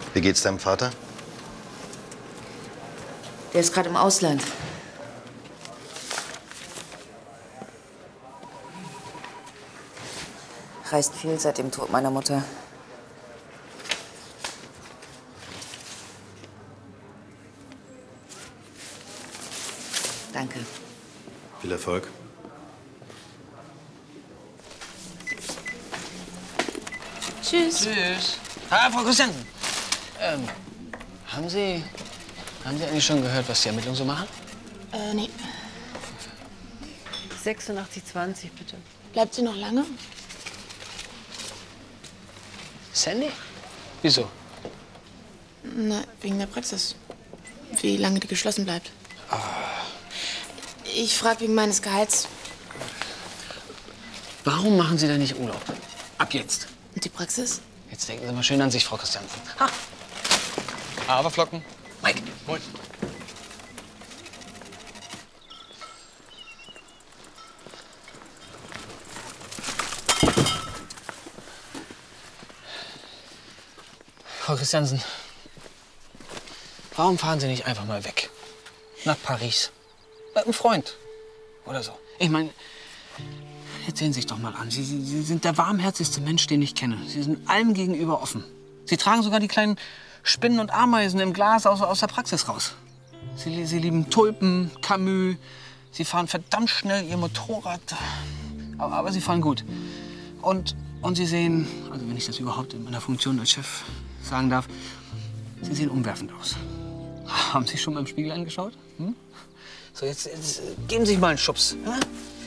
Wie geht's deinem Vater? Der ist gerade im Ausland. Reist viel seit dem Tod meiner Mutter. Danke. Viel Erfolg. Tschüss. Tschüss. Ah, Frau Christiansen. Haben Sie eigentlich schon gehört, was die Ermittlungen so machen? Nee. 86,20 bitte. Bleibt sie noch lange? Sandy? Wieso? Na, wegen der Praxis. Wie lange die geschlossen bleibt. Ich frage wegen meines Gehalts. Warum machen Sie denn nicht Urlaub? Ab jetzt. Und die Praxis? Jetzt denken Sie mal schön an sich, Frau Christiansen. Ha! Haferflocken. Mike. Moin. Frau Christiansen, warum fahren Sie nicht einfach mal weg? Nach Paris. Mit einem Freund. Oder so. Ich meine, jetzt sehen Sie sich doch mal an. Sie sind der warmherzigste Mensch, den ich kenne. Sie sind allem gegenüber offen. Sie tragen sogar die kleinen Spinnen und Ameisen im Glas aus der Praxis raus. Sie lieben Tulpen, Camus. Sie fahren verdammt schnell Ihr Motorrad. Aber Sie fahren gut. Und Sie sehen, also wenn ich das überhaupt in meiner Funktion als Chef sagen darf, Sie sehen umwerfend aus. Haben Sie schon mal im Spiegel angeschaut? Hm? So, jetzt geben Sie sich mal einen Schubs. Ja?